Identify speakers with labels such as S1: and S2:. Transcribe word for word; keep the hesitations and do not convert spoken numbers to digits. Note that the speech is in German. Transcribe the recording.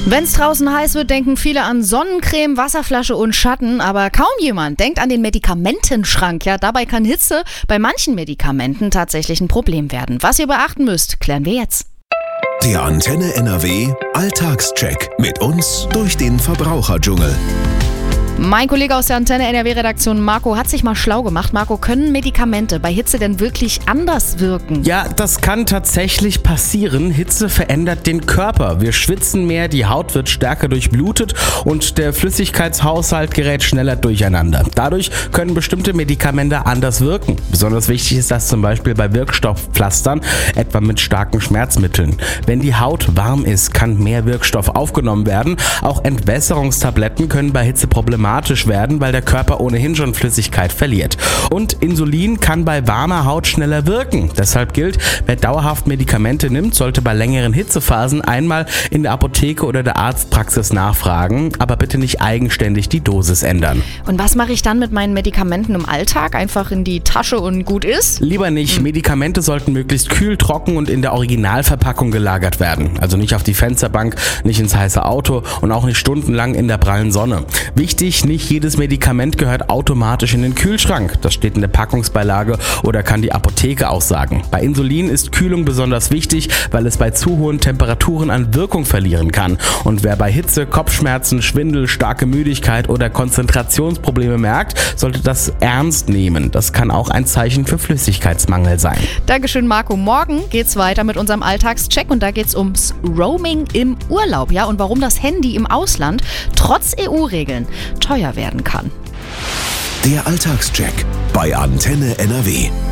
S1: Wenn es draußen heiß wird, denken viele an Sonnencreme, Wasserflasche und Schatten, aber kaum jemand denkt an den Medikamentenschrank. Ja, dabei kann Hitze bei manchen Medikamenten tatsächlich ein Problem werden. Was ihr beachten müsst, klären wir jetzt.
S2: Der Antenne N R W Alltagscheck mit uns durch den Verbraucherdschungel.
S1: Mein Kollege aus der Antenne N R W-Redaktion Marco hat sich mal schlau gemacht. Marco, können Medikamente bei Hitze denn wirklich anders wirken?
S3: Ja, das kann tatsächlich passieren. Hitze verändert den Körper. Wir schwitzen mehr, die Haut wird stärker durchblutet und der Flüssigkeitshaushalt gerät schneller durcheinander. Dadurch können bestimmte Medikamente anders wirken. Besonders wichtig ist das zum Beispiel bei Wirkstoffpflastern, etwa mit starken Schmerzmitteln. Wenn die Haut warm ist, kann mehr Wirkstoff aufgenommen werden. Auch Entwässerungstabletten können bei Hitze problematisch werden, weil der Körper ohnehin schon Flüssigkeit verliert. Und Insulin kann bei warmer Haut schneller wirken. Deshalb gilt, wer dauerhaft Medikamente nimmt, sollte bei längeren Hitzephasen einmal in der Apotheke oder der Arztpraxis nachfragen, aber bitte nicht eigenständig die Dosis ändern.
S1: Und was mache ich dann mit meinen Medikamenten im Alltag? Einfach in die Tasche und gut ist?
S3: Lieber nicht. Hm. Medikamente sollten möglichst kühl, trocken und in der Originalverpackung gelagert werden. Also nicht auf die Fensterbank, nicht ins heiße Auto und auch nicht stundenlang in der prallen Sonne. Wichtig, nicht jedes Medikament gehört automatisch in den Kühlschrank. Das steht in der Packungsbeilage oder kann die Apotheke auch sagen. Bei Insulin ist Kühlung besonders wichtig, weil es bei zu hohen Temperaturen an Wirkung verlieren kann. Und wer bei Hitze, Kopfschmerzen, Schwindel, starke Müdigkeit oder Konzentrationsprobleme merkt, sollte das ernst nehmen. Das kann auch ein Zeichen für Flüssigkeitsmangel sein.
S1: Dankeschön, Marco. Morgen geht's weiter mit unserem Alltagscheck und da geht's ums Roaming im Urlaub. Ja, und warum das Handy im Ausland trotz E U-Regeln teuer werden kann.
S2: Der Alltagscheck bei Antenne N R W.